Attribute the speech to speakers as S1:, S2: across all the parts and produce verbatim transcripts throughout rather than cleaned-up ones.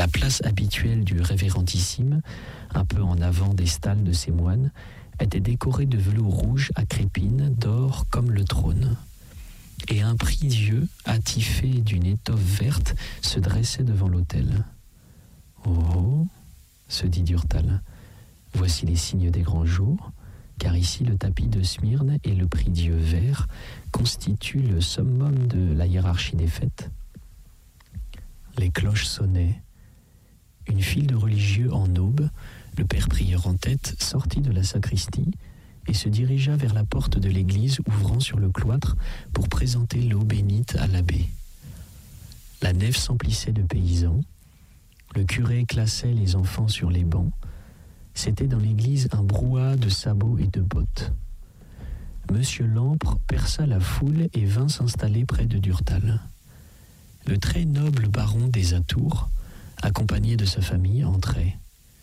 S1: La place habituelle du révérendissime, un peu en avant des stalles de ses moines, était décorée de velours rouge à crépines, d'or comme le trône. Et un prie-dieu, attifé d'une étoffe verte, se dressait devant l'autel. « Oh !» se dit Durtal. « Voici les signes des grands jours, car ici le tapis de Smyrne et le prie-dieu vert constituent le summum de la hiérarchie des fêtes. » Les cloches sonnaient. Une file de religieux en aube, le père prieur en tête, sortit de la sacristie et se dirigea vers la porte de l'église ouvrant sur le cloître pour présenter l'eau bénite à l'abbé. La nef s'emplissait de paysans. Le curé classait les enfants sur les bancs. C'était dans l'église un brouhaha de sabots et de bottes. Monsieur Lampre perça la foule et vint s'installer près de Durtal. Le très noble baron des Atours, accompagné de sa famille, entrait.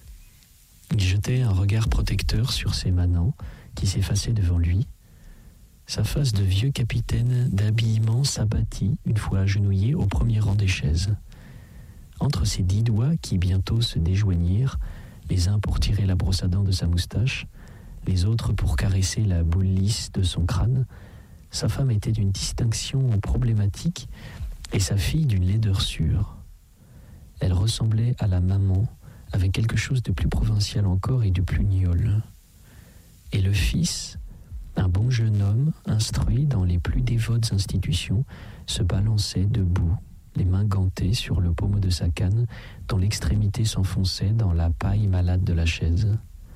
S1: Il jetait un regard protecteur sur ses manants qui s'effaçaient devant lui. Sa face de vieux capitaine d'habillement s'abattit une fois agenouillé au premier rang des chaises. Entre ses dix doigts qui bientôt se déjoignirent, les uns pour tirer la brosse à dents de sa moustache, les autres pour caresser la boule lisse de son crâne, sa femme était d'une distinction problématique et sa fille d'une laideur sûre. Elle ressemblait à la maman, avec quelque chose de plus provincial encore et de plus gnôle. Et le fils, un bon jeune homme, instruit dans les plus dévotes institutions, se balançait debout, les mains gantées sur le pommeau de sa canne, dont l'extrémité s'enfonçait dans la paille malade de la chaise.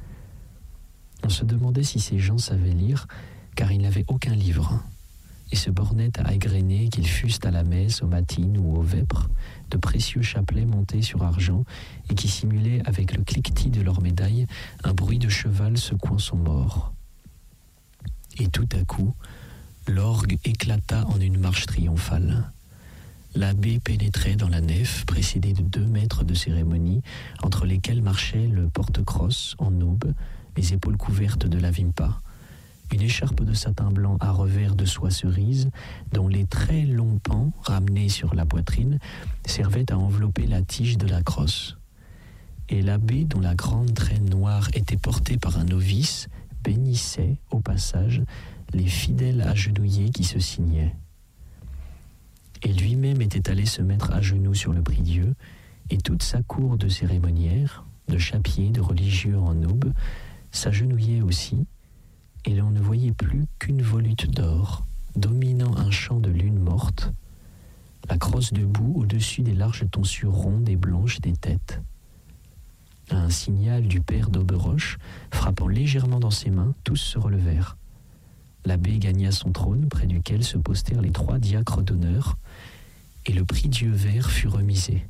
S1: On se demandait si ces gens savaient lire, car ils n'avaient aucun livre, et se bornaient à égrener qu'ils fussent à la messe, aux matines ou aux vêpres, de précieux chapelets montés sur argent et qui simulaient avec le cliquetis de leurs médailles un bruit de cheval secouant son mors. Et tout à coup, l'orgue éclata en une marche triomphale. L'abbé pénétrait dans la nef, précédé de deux maîtres de cérémonie, entre lesquels marchait le porte-crosse en aube, les épaules couvertes de la vimpa, une écharpe de satin blanc à revers de soie cerise, dont les très longs pans, ramenés sur la poitrine, servaient à envelopper la tige de la crosse. Et l'abbé, dont la grande traîne noire était portée par un novice, bénissait, au passage, les fidèles agenouillés qui se signaient. Et lui-même était allé se mettre à genoux sur le prie-dieu, et toute sa cour de cérémoniaires, de chapiers, de religieux en aube, s'agenouillait aussi, et l'on ne voyait plus qu'une volute d'or, dominant un champ de lune morte, la crosse debout au-dessus des larges tonsures rondes et blanches des têtes. À un signal du père d'Auberoche, frappant légèrement dans ses mains, tous se relevèrent. L'abbé gagna son trône, près duquel se postèrent les trois diacres d'honneur, et le prie-dieu vert fut remisé.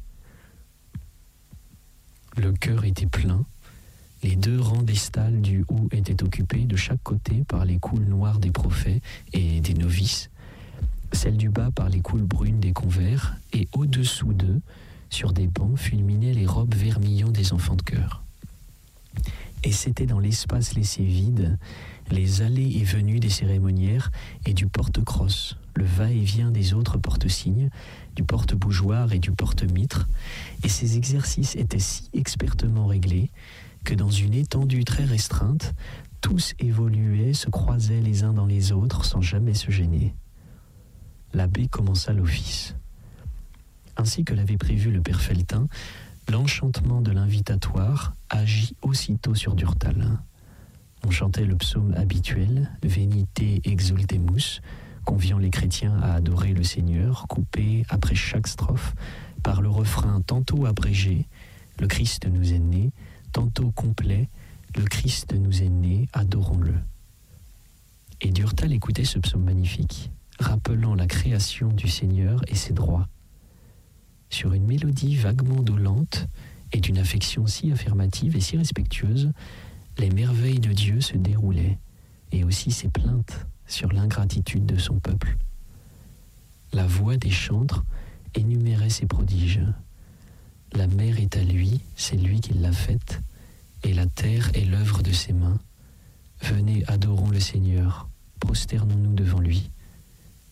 S1: Le chœur était plein. Les deux rangs des stalles du haut étaient occupés de chaque côté par les coules noires des prophètes et des novices, celles du bas par les coules brunes des convers, et au-dessous d'eux, sur des bancs, fulminaient les robes vermillons des enfants de chœur. Et c'était dans l'espace laissé vide, les allées et venues des cérémoniaires et du porte-crosse, le va-et-vient des autres porte-signes, du porte-bougeoir et du porte-mitre, et ces exercices étaient si expertement réglés que dans une étendue très restreinte, tous évoluaient, se croisaient les uns dans les autres sans jamais se gêner. L'abbé commença l'office. Ainsi que l'avait prévu le père Felletin, l'enchantement de l'invitatoire agit aussitôt sur Durtal. On chantait le psaume habituel, Venite exultemus, conviant les chrétiens à adorer le Seigneur, coupé après chaque strophe par le refrain tantôt abrégé, le Christ nous est né, tantôt complet, le Christ nous est né, adorons-le. Et Durtal écoutait ce psaume magnifique, rappelant la création du Seigneur et ses droits. Sur une mélodie vaguement dolente et d'une affection si affirmative et si respectueuse, les merveilles de Dieu se déroulaient, et aussi ses plaintes sur l'ingratitude de son peuple. La voix des chantres énumérait ses prodiges. La mer est à lui, c'est lui qui l'a faite, et la terre est l'œuvre de ses mains. Venez, adorons le Seigneur, prosternons-nous devant lui.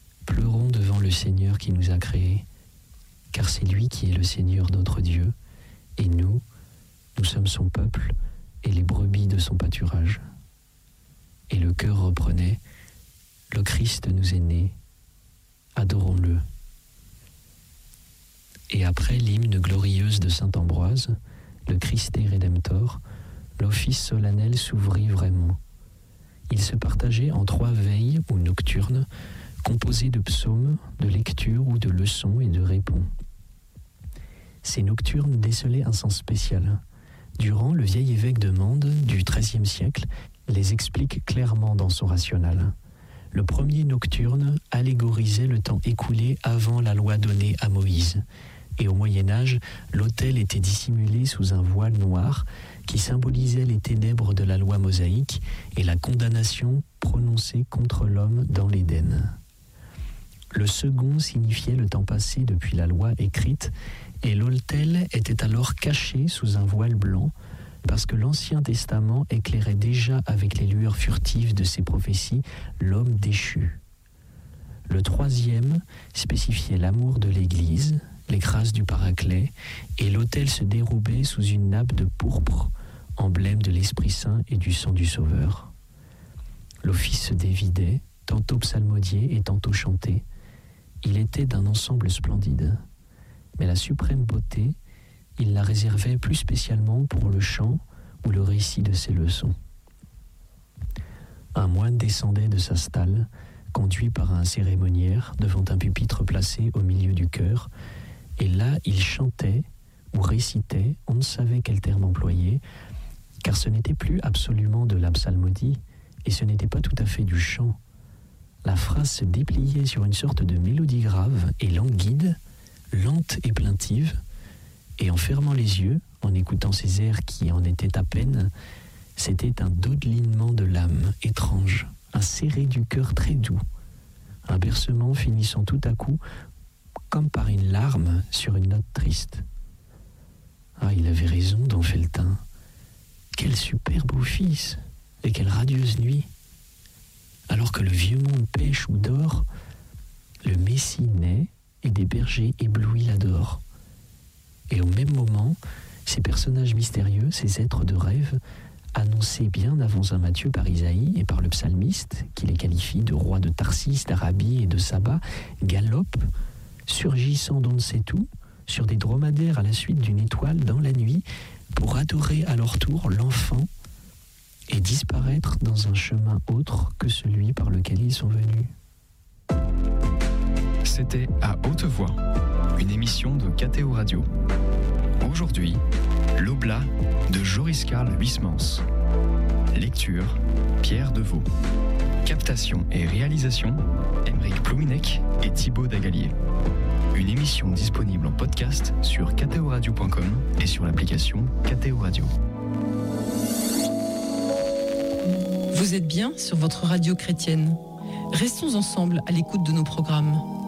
S1: Pleurons devant le Seigneur qui nous a créés, car c'est lui qui est le Seigneur notre Dieu, Et nous, nous sommes son peuple et les brebis de son pâturage. Et le chœur reprenait, le Christ nous est né, adorons-le. Et après l'hymne glorieuse de saint Ambroise, le Christe Rédemptor, l'office solennel s'ouvrit vraiment. Il se partageait en trois veilles ou nocturnes, composées de psaumes, de lectures ou de leçons et de répons. Ces nocturnes décelaient un sens spécial. Durand, le vieil évêque de Mende du treizième siècle, les explique clairement dans son Rational. Le premier nocturne allégorisait le temps écoulé avant la loi donnée à Moïse. Et au Moyen-Âge, l'autel était dissimulé sous un voile noir qui symbolisait les ténèbres de la loi mosaïque et la condamnation prononcée contre l'homme dans l'Éden. Le second signifiait le temps passé depuis la loi écrite, et l'autel était alors caché sous un voile blanc, parce que l'Ancien Testament éclairait déjà avec les lueurs furtives de ses prophéties l'homme déchu. Le troisième spécifiait l'amour de l'Église, les grâces du Paraclet, et l'autel se dérobait sous une nappe de pourpre, emblème de l'Esprit Saint et du sang du Sauveur. L'office se dévidait, tantôt psalmodié et tantôt chanté. Il était d'un ensemble splendide. Mais la suprême beauté, il la réservait plus spécialement pour le chant ou le récit de ses leçons. Un moine descendait de sa stalle, conduit par un cérémoniaire devant un pupitre placé au milieu du chœur, et là il chantait ou récitait, on ne savait quel terme employer, car ce n'était plus absolument de la psalmodie, et ce n'était pas tout à fait du chant. La phrase se dépliait sur une sorte de mélodie grave et languide, lente et plaintive, et en fermant les yeux, en écoutant ces airs qui en étaient à peine, c'était un dodelinement de l'âme étrange, un serré du cœur très doux, un bercement finissant tout à coup comme par une larme sur une note triste. Ah, il avait raison, don Felletin. Quel superbe office et quelle radieuse nuit. Alors que le vieux monde pêche ou dort, le Messie naît et des bergers éblouis l'adorent. Et au même moment, ces personnages mystérieux, ces êtres de rêve, annoncés bien avant saint Matthieu par Isaïe et par le psalmiste, qui les qualifie de rois de Tarsis, d'Arabie et de Saba, galopent, surgissant d'on ne sait où, sur des dromadaires à la suite d'une étoile dans la nuit, pour adorer à leur tour l'enfant et disparaître dans un chemin autre que celui par lequel ils sont venus.
S2: C'était À Haute Voix, une émission de K T O Radio. Aujourd'hui, l'Oblat de Joris Karl Huysmans. Lecture, Pierre Deveau. Captation et réalisation, Aymeric Plouminec et Thibaut Dagalier. Une émission disponible en podcast sur k t o radio point com et sur l'application K T O Radio.
S3: Vous êtes bien sur votre radio chrétienne. Restons ensemble à l'écoute de nos programmes.